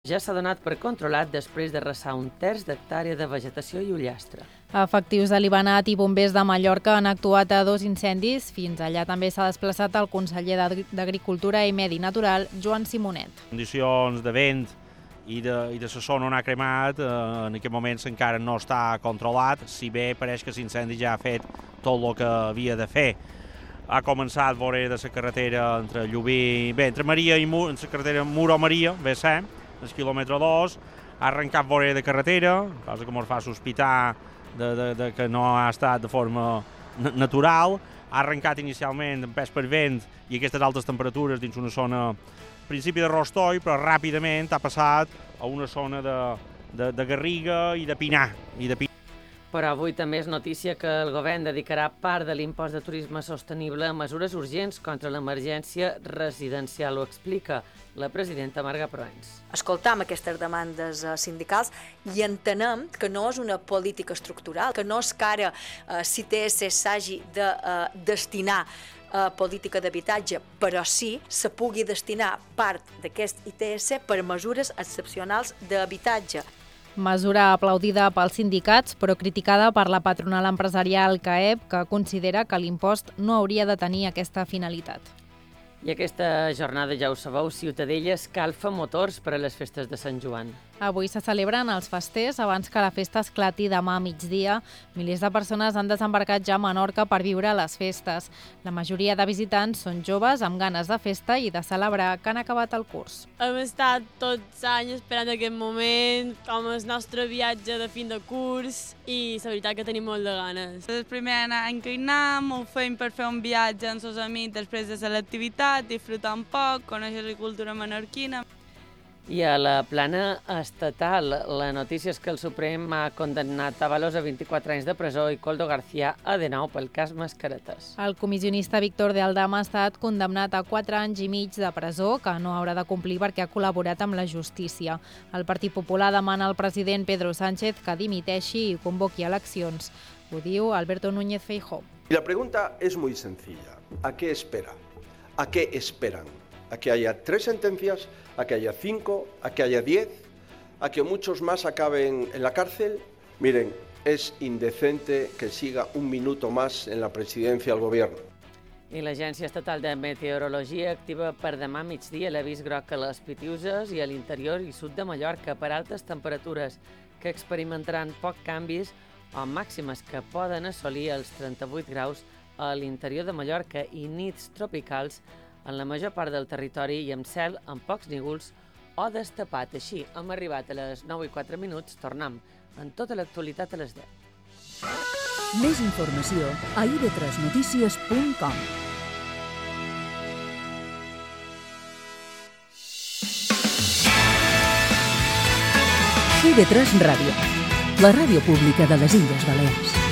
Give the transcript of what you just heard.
Ja s'ha donat per controlat després d'arrasar 1/3 d'hectàrea de vegetació i ullastre. Efectius de l'Ibanat i bombers de Mallorca han actuat a 2 incendis. Fins allà també s'ha desplaçat el conseller d'Agricultura i Medi Natural, Joan Simonet. Condicions de vent i de la zona on ha cremat, en aquest moment encara no està controlat, si bé pareix que l'incendi ja ha fet tot el que havia de fer. Ha començat vora de la carretera entre Llubí, entre Maria i Mur, la carretera Muro-Maria, bé ser, el quilòmetre 2, ha arrencat vora de carretera, cosa que ens fa sospitar que no ha estat de forma natural. Ha arrencat inicialment amb pes per vent i aquestes altes temperatures dins una zona principi de Rostoi, però ràpidament ha passat a una zona de Garriga i de Pinar. Però avui també és notícia que el govern dedicarà part de l'impost de turisme sostenible a mesures urgents contra l'emergència residencial. Ho explica la presidenta Marga Proens. Escoltam aquestes demandes sindicals i entenem que no és una política estructural, que no és que ara l'ITS s'hagi de destinar a política d'habitatge, però sí se pugui destinar part d'aquest ITS per mesures excepcionals d'habitatge. Mesura aplaudida pels sindicats, però criticada per la patronal empresarial CAEB, que considera que l'impost no hauria de tenir aquesta finalitat. I aquesta jornada, ja ho sabeu, Ciutadella escalfa motors per a les festes de Sant Joan. Avui se celebren els festers abans que la festa esclati demà a migdia. Milers de persones han desembarcat ja a Menorca per viure les festes. La majoria de visitants són joves amb ganes de festa i de celebrar que han acabat el curs. Hem estat tots anys esperant aquest moment, com el nostre viatge de fin de curs, i la veritat que tenim molt de ganes. És el primer any que hi anem, ho fem per fer un viatge amb els amics després de l'activitat, disfrutar un poc, conèixer la cultura menorquina. I a la plana estatal, la notícia és que el Suprem ha condemnat Ábalos a 24 anys de presó i Koldo García a de nou pel cas Mascaretes. El comissionista Víctor de Aldama ha estat condemnat a 4 anys i mig de presó, que no haurà de complir perquè ha col·laborat amb la justícia. El Partit Popular demana al president Pedro Sánchez que dimiteixi i convoqui eleccions. Ho diu Alberto Núñez Feijóo. Y la pregunta es muy sencilla. ¿A qué espera? ¿A qué esperan? ¿A que haya 3 sentencias? ¿A que haya 5? ¿A que haya 10? ¿A que muchos más acaben en la cárcel? Miren, es indecente que siga un minuto más en la presidencia del gobierno. I l'Agència Estatal de Meteorologia activa per demà migdia l'avís groc a les Pitiüses i a l'interior i sud de Mallorca per altes temperatures que experimentaran poc canvis o màximes que poden assolir els 38 graus a l'interior de Mallorca i nits tropicals en la major part del territori i amb cel amb pocs núvols o destapat. Així, hem arribat a les 9:04, tornem en tota l'actualitat a les 10. Més informació a ib3notícies.com. IB3 Ràdio, la ràdio pública de les Illes Balears.